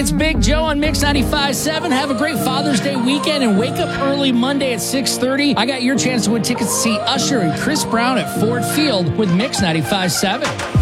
it's Big Joe on Mix 95.7. Have a great Father's Day weekend and wake up early Monday at 6:30. I got your chance to win tickets to see Usher and Chris Brown at Ford Field with Mix 95.7.